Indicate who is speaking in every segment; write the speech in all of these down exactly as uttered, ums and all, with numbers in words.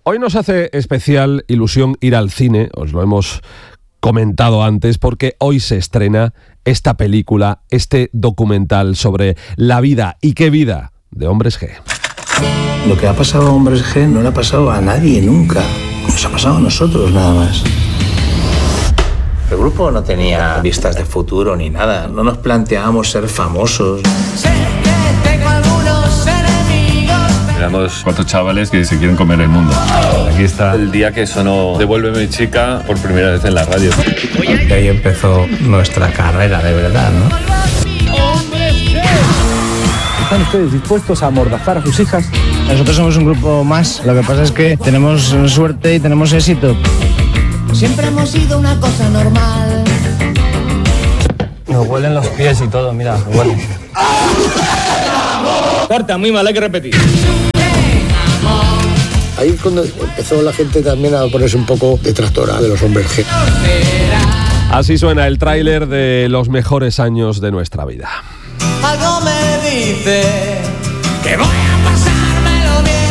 Speaker 1: Hoy nos hace especial ilusión ir al cine, os lo hemos comentado antes, porque hoy se estrena esta película, este documental sobre la vida, y qué vida, de Hombres G.
Speaker 2: Lo que ha pasado a Hombres G no le ha pasado a nadie nunca. Nos ha pasado a nosotros nada más. El grupo no tenía vistas de futuro ni nada. No nos planteábamos ser famosos.
Speaker 3: Sé que tengo algunos enemigos.
Speaker 4: Éramos cuatro chavales que se quieren comer el mundo. Aquí está el día que sonó Devuélveme chica por primera vez en la radio.
Speaker 2: Y ahí empezó nuestra carrera de verdad, ¿no?
Speaker 5: ¿Están ustedes dispuestos a amordazar a sus hijas?
Speaker 6: Nosotros somos un grupo más. Lo que pasa es que tenemos suerte y tenemos éxito.
Speaker 3: Siempre hemos sido una cosa normal.
Speaker 6: Nos huelen los pies y todo, mira, nos huelen. Corta, muy mal, hay que repetir.
Speaker 7: Ahí es cuando empezó la gente también a ponerse un poco detractora de los Hombres G.
Speaker 1: Así suena el tráiler de los mejores años de nuestra vida.
Speaker 3: Algo me dice que voy a pasármelo bien.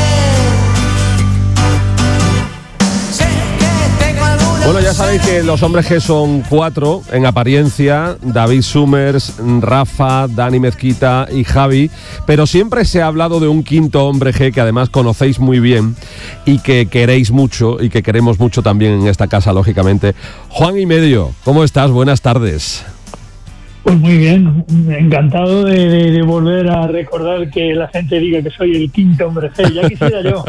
Speaker 3: Sé que tengo algunos.
Speaker 1: Bueno, ya sabéis que los Hombres G son cuatro en apariencia: David Summers, Rafa, Dani Mezquita y Javi, pero siempre se ha hablado de un quinto Hombre G que además conocéis muy bien y que queréis mucho y que queremos mucho también en esta casa, lógicamente. Juan y Medio, ¿cómo estás? Buenas tardes.
Speaker 8: Pues muy bien, encantado de, de, de volver a recordar que la gente diga que soy el quinto Hombre G, ya quisiera yo.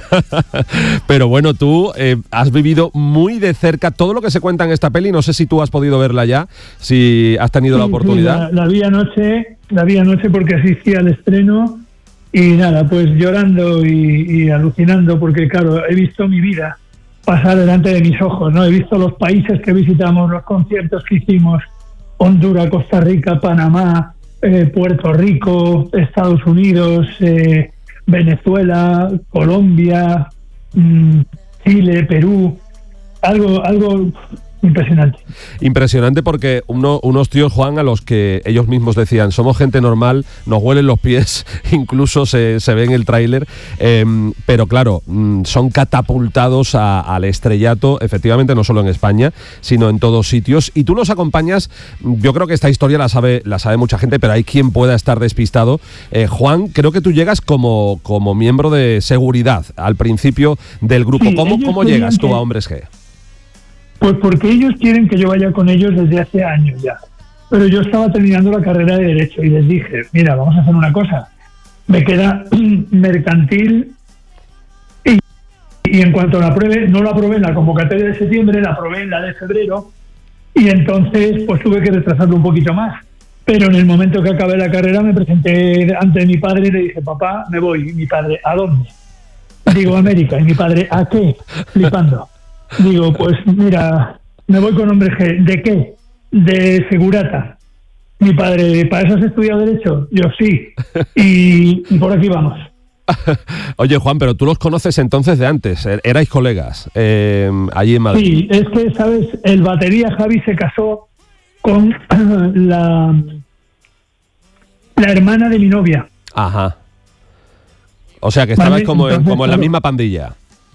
Speaker 1: Pero bueno, tú eh, has vivido muy de cerca todo lo que se cuenta en esta peli, no sé si tú has podido verla ya, si has tenido
Speaker 8: sí,
Speaker 1: la oportunidad.
Speaker 8: Sí, la, la vi anoche, la vi anoche porque asistí al estreno y nada, pues llorando y, y alucinando porque claro, he visto mi vida pasar delante de mis ojos, ¿no? He visto los países que visitamos, los conciertos que hicimos, Honduras, Costa Rica, Panamá, eh, Puerto Rico, Estados Unidos, eh, Venezuela, Colombia, mmm, Chile, Perú, algo, algo impresionante.
Speaker 1: Impresionante porque uno, unos tíos, Juan, a los que ellos mismos decían, somos gente normal, nos huelen los pies, incluso se, se ve en el tráiler, eh, pero claro, son catapultados a, al estrellato, efectivamente no solo en España, sino en todos sitios, y tú los acompañas. Yo creo que esta historia la sabe, la sabe mucha gente, pero hay quien pueda estar despistado. Eh, Juan, creo que tú llegas como, como miembro de seguridad al principio del grupo.
Speaker 8: Sí,
Speaker 1: ¿Cómo, cómo llegas tú
Speaker 8: que...
Speaker 1: a Hombres G?
Speaker 8: Pues porque ellos quieren que yo vaya con ellos desde hace años ya. Pero yo estaba terminando la carrera de Derecho y les dije, mira, vamos a hacer una cosa. Me queda mercantil y, y en cuanto la apruebe, no la aprobé en la convocatoria de septiembre, la aprobé en la de febrero y entonces pues tuve que retrasarlo un poquito más. Pero en el momento que acabé la carrera me presenté ante mi padre y le dije, papá, me voy. Y mi padre, ¿a dónde? Digo, América. Y mi padre, ¿a qué? Flipando. Digo, pues mira, me voy con Hombres G. ¿De qué? De segurata. Mi padre, ¿para eso has estudiado Derecho? Yo sí. Y, y por aquí vamos.
Speaker 1: Oye, Juan, pero tú los conoces entonces de antes, erais colegas eh, allí en Madrid.
Speaker 8: Sí, es que, ¿sabes? El batería Javi se casó con la, la hermana de mi novia.
Speaker 1: Ajá. O sea, que estabais
Speaker 8: vale,
Speaker 1: como,
Speaker 8: entonces,
Speaker 1: en, como en la
Speaker 8: claro,
Speaker 1: misma pandilla.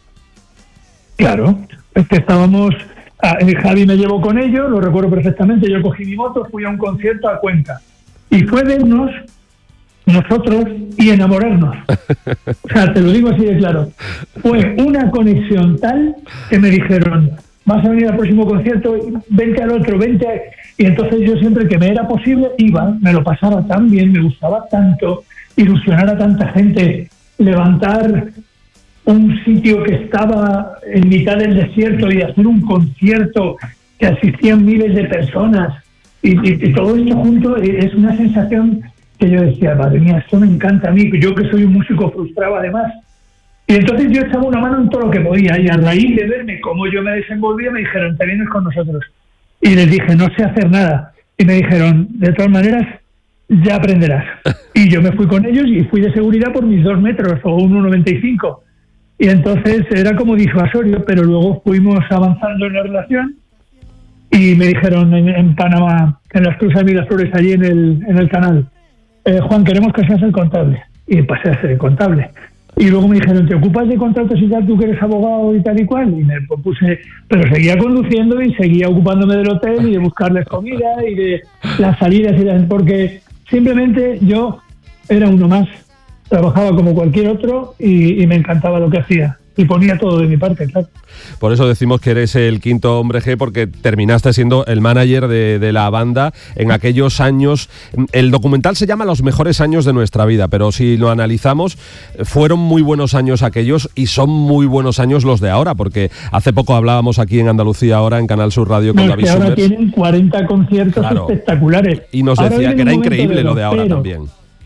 Speaker 8: Claro, es que estábamos... Eh, Javi me llevó con ellos, lo recuerdo perfectamente. Yo cogí mi moto, fui a un concierto a Cuenca. Y fue vernos, nosotros, y enamorarnos. O sea, te lo digo así de claro. Fue una conexión tal que me dijeron, vas a venir al próximo concierto, vente al otro, vente a... Y entonces yo siempre que me era posible iba, me lo pasaba tan bien, me gustaba tanto, ilusionar a tanta gente, levantar un sitio que estaba en mitad del desierto y hacer un concierto que asistían miles de personas y, y, y todo esto junto es una sensación que yo decía, madre mía, esto me encanta a mí, yo que soy un músico frustrado además. Y entonces yo echaba una mano en todo lo que podía y a raíz de verme cómo yo me desenvolvía me dijeron, te vienes con nosotros. Y les dije, no sé hacer nada. Y me dijeron, de todas maneras, ya aprenderás. Y yo me fui con ellos y fui de seguridad por mis dos metros o uno noventa y cinco. Y entonces era como disuasorio, pero luego fuimos avanzando en la relación y me dijeron en, en Panamá, en las Cruzas de Miraflores, allí en el, en el canal, eh, Juan, queremos que seas el contable. Y pasé a ser el contable. Y luego me dijeron, ¿te ocupas de contratos y tal, tú que eres abogado y tal y cual? Y me propuse, pero seguía conduciendo y seguía ocupándome del hotel y de buscarles comida y de las salidas y las, porque simplemente yo era uno más, trabajaba como cualquier otro y, y me encantaba lo que hacía. Y ponía todo de mi parte, claro.
Speaker 1: Por eso decimos que eres el quinto hombre G, porque terminaste siendo el manager de, de la banda en aquellos años. El documental se llama Los mejores años de nuestra vida, pero si lo analizamos, fueron muy buenos años aquellos y son muy buenos años los de ahora, porque hace poco hablábamos aquí en Andalucía Ahora, en Canal Sur Radio, con
Speaker 8: no,
Speaker 1: David
Speaker 8: que ahora
Speaker 1: Summers.
Speaker 8: Tienen cuarenta conciertos
Speaker 1: claro.
Speaker 8: espectaculares.
Speaker 1: Y nos
Speaker 8: ahora
Speaker 1: decía que era increíble
Speaker 8: de
Speaker 1: lo de ahora
Speaker 8: pero,
Speaker 1: también.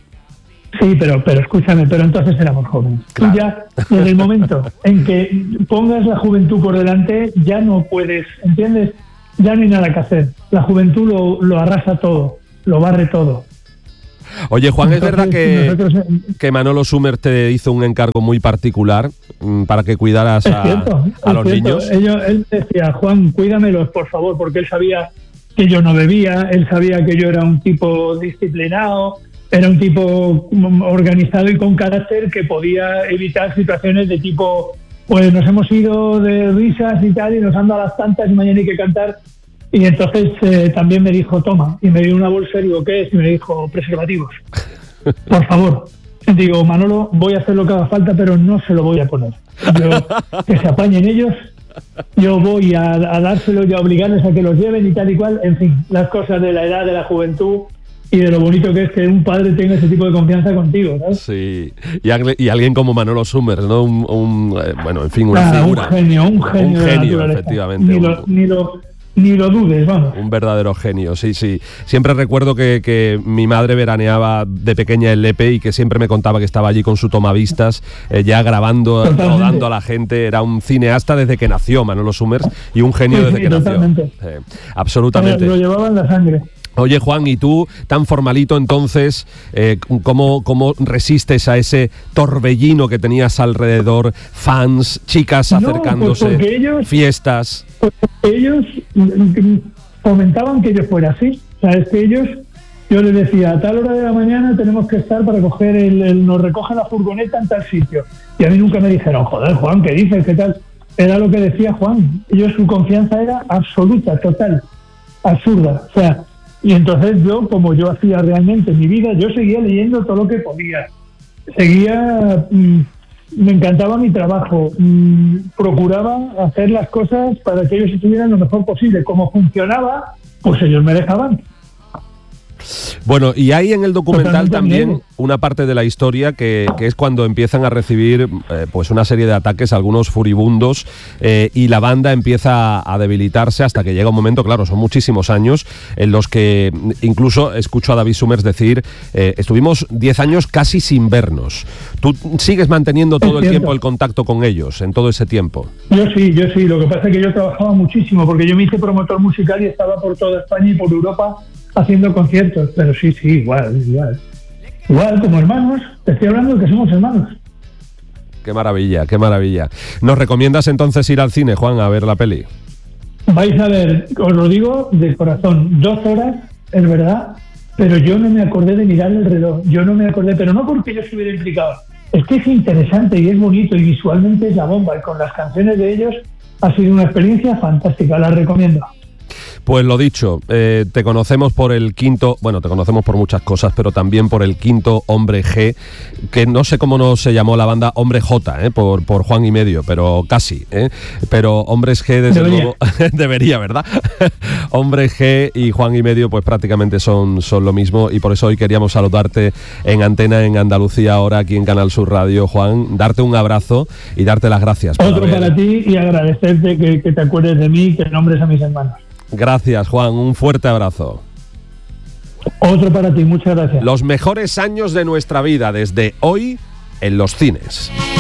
Speaker 8: Sí, pero, pero escúchame, pero entonces éramos jóvenes.
Speaker 1: Claro.
Speaker 8: Tú ya, desde el momento en que pongas la juventud por delante, ya no puedes, ¿entiendes? Ya no hay nada que hacer. La juventud lo, lo arrasa todo, lo barre todo.
Speaker 1: Oye, Juan,
Speaker 8: Entonces,
Speaker 1: ¿es verdad que,
Speaker 8: nosotros...
Speaker 1: que Manolo Summers te hizo un encargo muy particular mmm, para que cuidaras a,
Speaker 8: cierto,
Speaker 1: a los
Speaker 8: cierto.
Speaker 1: niños?
Speaker 8: Ellos, él decía, Juan, cuídamelos, por favor, porque él sabía que yo no bebía, él sabía que yo era un tipo disciplinado, era un tipo organizado y con carácter que podía evitar situaciones de tipo, pues nos hemos ido de risas y tal y nos han dado a las tantas y mañana hay que cantar. Y entonces eh, también me dijo, toma, y me dio una bolsa y digo, ¿qué es? Y me dijo, preservativos. Por favor. Digo, Manolo, voy a hacer lo que haga falta, pero no se lo voy a poner. Yo, que se apañen ellos, yo voy a, a dárselo y a obligarles a que los lleven y tal y cual. En fin, las cosas de la edad, de la juventud y de lo bonito que es que un padre tenga ese tipo de confianza contigo, ¿sabes?
Speaker 1: Sí, y, y alguien como Manolo Summers, ¿no? Un, un, eh, bueno, en fin, una
Speaker 8: ah,
Speaker 1: figura.
Speaker 8: Un genio, un genio.
Speaker 1: Un genio, efectivamente.
Speaker 8: Ni lo, ni lo, ni lo dudes, vamos.
Speaker 1: Un verdadero genio, sí, sí. Siempre recuerdo que, que mi madre veraneaba de pequeña en Lepe y que siempre me contaba que estaba allí con su tomavistas, eh, ya grabando,
Speaker 8: totalmente.
Speaker 1: rodando a la gente. Era un cineasta desde que nació, Manolo Summers, y un genio
Speaker 8: Sí,
Speaker 1: desde
Speaker 8: sí,
Speaker 1: que
Speaker 8: totalmente.
Speaker 1: nació. Eh, absolutamente.
Speaker 8: Lo llevaba en la sangre.
Speaker 1: Oye, Juan, y tú, tan formalito entonces, eh, ¿cómo, ¿cómo resistes a ese torbellino que tenías alrededor? Fans, chicas acercándose,
Speaker 8: no, pues ellos,
Speaker 1: fiestas.
Speaker 8: Ellos comentaban que yo fuera así. O sea, es que ellos, yo les decía, a tal hora de la mañana tenemos que estar para coger, el, el nos recoge la furgoneta en tal sitio. Y a mí nunca me dijeron, joder, Juan, ¿qué dices? ¿Qué tal? Era lo que decía Juan. Ellos, su confianza era absoluta, total, absurda. O sea, y entonces yo, como yo hacía realmente mi vida, yo seguía leyendo todo lo que podía. Seguía, mmm, me encantaba mi trabajo, mmm, procuraba hacer las cosas para que ellos estuvieran lo mejor posible. Como funcionaba, pues ellos me dejaban.
Speaker 1: Bueno, y hay en el documental
Speaker 8: Totalmente
Speaker 1: también
Speaker 8: bien.
Speaker 1: una parte de la historia que, que es cuando empiezan a recibir eh, pues una serie de ataques, algunos furibundos, eh, y la banda empieza a debilitarse hasta que llega un momento, claro, son muchísimos años, en los que incluso escucho a David Summers decir, eh, estuvimos diez años casi sin vernos. ¿Tú sigues manteniendo todo el tiempo el contacto con ellos, en todo ese tiempo?
Speaker 8: Yo sí, yo sí. Lo que pasa es que yo trabajaba muchísimo, porque yo me hice promotor musical y estaba por toda España y por Europa haciendo conciertos, pero sí, sí, igual, igual. Igual, como hermanos, te estoy hablando de que somos hermanos.
Speaker 1: Qué maravilla, qué maravilla. ¿Nos recomiendas entonces ir al cine, Juan, a ver la peli?
Speaker 8: Vais a ver, os lo digo de corazón, dos horas, es verdad, pero yo no me acordé de mirar el reloj, yo no me acordé, pero no porque yo estuviera implicado, es que es interesante y es bonito y visualmente es la bomba, y con las canciones de ellos ha sido una experiencia fantástica, la recomiendo.
Speaker 1: Pues lo dicho, eh, te conocemos por el quinto, bueno, te conocemos por muchas cosas, pero también por el quinto Hombre G, que no sé cómo no se llamó la banda Hombre J, eh, por, por Juan y medio, pero casi, eh, pero Hombres G desde
Speaker 8: debería.
Speaker 1: luego, debería, ¿verdad? Hombre G y Juan y medio pues prácticamente son, son lo mismo, y por eso hoy queríamos saludarte en antena en Andalucía Ahora, aquí en Canal Sur Radio, Juan, darte un abrazo y darte las gracias. Por
Speaker 8: Otro
Speaker 1: haber...
Speaker 8: para ti y agradecerte que, que te acuerdes de mí, que nombres a mis hermanos.
Speaker 1: Gracias, Juan, un fuerte abrazo.
Speaker 8: Otro para ti, muchas gracias.
Speaker 1: Los mejores años de nuestra vida desde hoy en los cines.